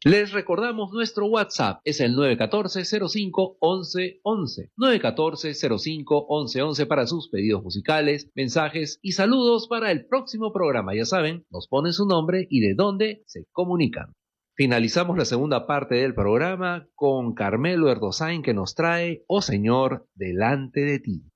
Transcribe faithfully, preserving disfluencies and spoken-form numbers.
Les recordamos nuestro WhatsApp, es el nueve uno cuatro, cero cinco, once once. nueve uno cuatro, cero cinco, once once para sus pedidos musicales, mensajes y saludos para el próximo programa. Ya saben, nos ponen su nombre y de dónde se comunican. Finalizamos la segunda parte del programa con Carmelo Erdosain, que nos trae Oh Señor, delante de ti.